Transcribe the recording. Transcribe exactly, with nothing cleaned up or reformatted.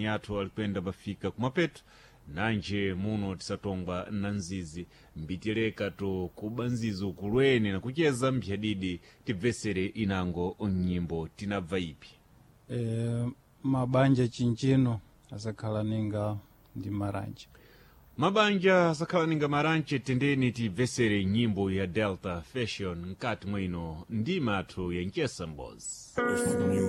yathu alikwenda bafika kumapeto nanje muno tisatongwa na nzizi mbitileka to kuba nzizi ukulweni na kucheza mpyadidi tibvesere inango nyimbo tinabva ipi. E, mabanja chinchino asakhala ninga ndi maranje. Mabanja asakhala ninga maranje tendeni tibvesere nyimbo ya Delta Fashion nkati mwino ndi mathu ya Nkesa Mbozi.